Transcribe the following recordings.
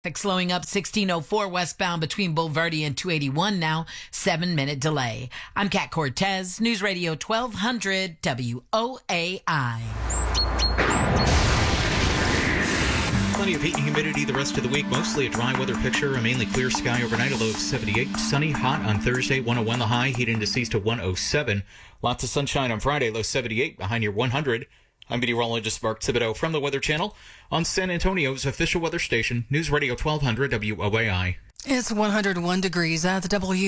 Slowing up 1604 westbound between Boulevardy and 281 now, 7-minute delay. I'm Kat Cortez, News Radio 1200 WOAI. Plenty of heat and humidity the rest of the week. Mostly a dry weather picture. A mainly clear sky overnight. A low of 78. Sunny, hot on Thursday. 101 the high. Heat indices to 107. Lots of sunshine on Friday. Low 78. Behind your 100. I'm meteorologist Mark Thibodeau from the Weather Channel on San Antonio's official weather station, News Radio 1200 WOAI. It's 101 degrees at the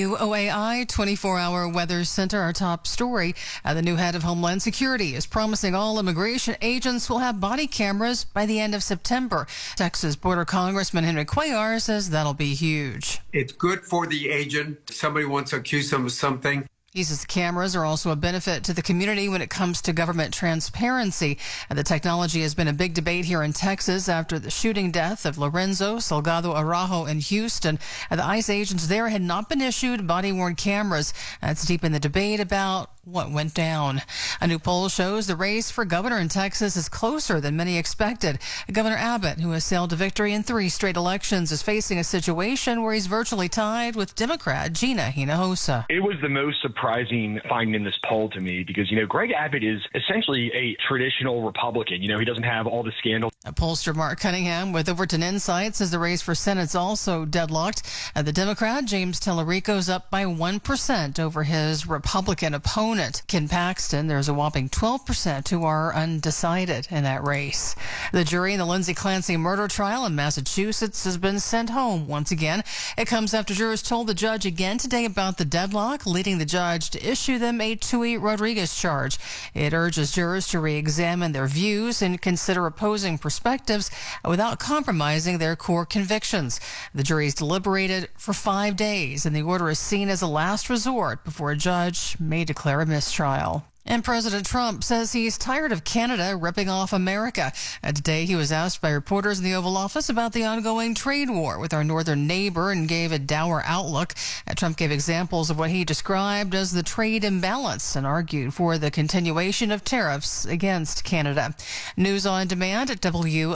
WOAI 24-hour weather center. Our top story, the new head of Homeland Security is promising all immigration agents will have body cameras by the end of September. Texas Border Congressman Henry Cuellar says that'll be huge. It's good for the agent. Somebody wants to accuse them of something. He says the cameras are also a benefit to the community when it comes to government transparency. And the technology has been a big debate here in Texas after the shooting death of Lorenzo Salgado Araujo in Houston. And the ICE agents there had not been issued body-worn cameras. That's deep in the debate about what went down. A new poll shows the race for governor in Texas is closer than many expected. Governor Abbott, who has sailed to victory in 3 straight elections, is facing a situation where he's virtually tied with Democrat Gina Hinojosa. It was the most surprising finding in this poll to me because, Greg Abbott is essentially a traditional Republican. He doesn't have all the scandals. Pollster Mark Cunningham with Overton Insight says the race for Senate's also deadlocked. The Democrat, James Tellerico's up by 1% over his Republican opponent. Ken Paxton, there's a whopping 12% who are undecided in that race. The jury in the Lindsay Clancy murder trial in Massachusetts has been sent home once again. It comes after jurors told the judge again today about the deadlock, leading the judge to issue them a Tui Rodriguez charge. It urges jurors to re-examine their views and consider opposing perspectives without compromising their core convictions. The jury's deliberated for 5 days, and the order is seen as a last resort before a judge may declare a mistrial. And President Trump says he's tired of Canada ripping off America. Today, he was asked by reporters in the Oval Office about the ongoing trade war with our northern neighbor and gave a dour outlook. Trump gave examples of what he described as the trade imbalance and argued for the continuation of tariffs against Canada. News on demand at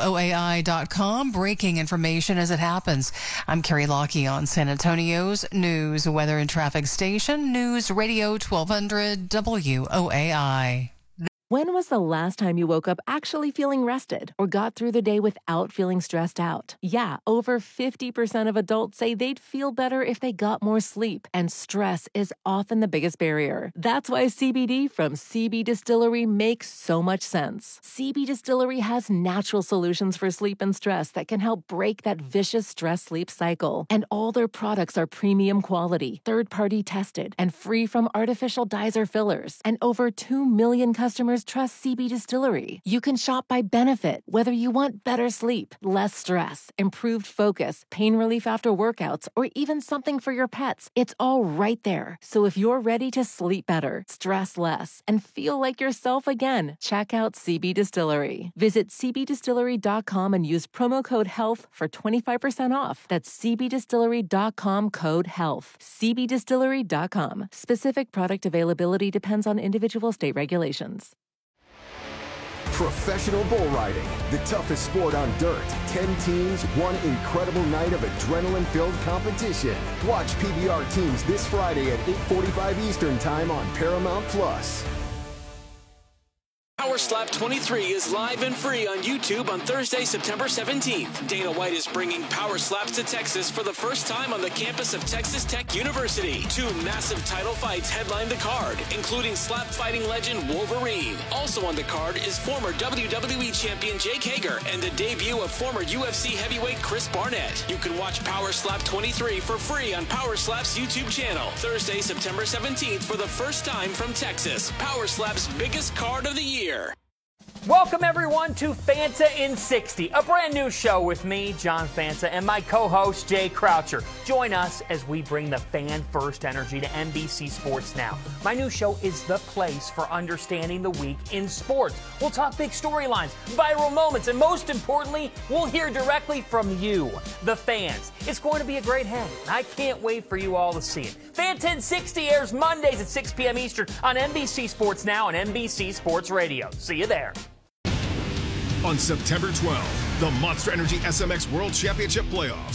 WOAI.com. Breaking information as it happens. I'm Carrie Lockie on San Antonio's news, weather, and traffic station, News Radio 1200 WOAI. When was the last time you woke up actually feeling rested or got through the day without feeling stressed out? Yeah, over 50% of adults say they'd feel better if they got more sleep, and stress is often the biggest barrier. That's why CBD from CB Distillery makes so much sense. CB Distillery has natural solutions for sleep and stress that can help break that vicious stress-sleep cycle. And all their products are premium quality, third-party tested, and free from artificial dyes or fillers. And over 2 million customers trust CB Distillery. You can shop by benefit, whether you want better sleep, less stress, improved focus, pain relief after workouts, or even something for your pets. It's all right there. So if you're ready to sleep better, stress less, and feel like yourself again, check out CB Distillery. Visit cbdistillery.com and use promo code HEALTH for 25% off. That's cbdistillery.com, code HEALTH. cbdistillery.com. Specific product availability depends on individual state regulations. Professional bull riding, the toughest sport on dirt. 10 teams, one incredible night of adrenaline-filled competition. Watch PBR teams this Friday at 8:45 Eastern Time on Paramount Plus. Power Slap 23 is live and free on YouTube on Thursday, September 17th. Dana White is bringing Power Slaps to Texas for the first time on the campus of Texas Tech University. 2 massive title fights headline the card, including slap fighting legend Wolverine. Also on the card is former WWE champion Jake Hager and the debut of former UFC heavyweight Chris Barnett. You can watch Power Slap 23 for free on Power Slap's YouTube channel. Thursday, September 17th for the first time from Texas. Power Slap's biggest card of the year. Welcome, everyone, to Fanta in 60, a brand new show with me, John Fanta, and my co-host, Jay Croucher. Join us as we bring the fan-first energy to NBC Sports Now. My new show is the place for understanding the week in sports. We'll talk big storylines, viral moments, and most importantly, we'll hear directly from you, the fans. It's going to be a great hang. I can't wait for you all to see it. Fanta in 60 airs Mondays at 6 p.m. Eastern on NBC Sports Now and NBC Sports Radio. See you there. On September 12th, the Monster Energy SMX World Championship Playoffs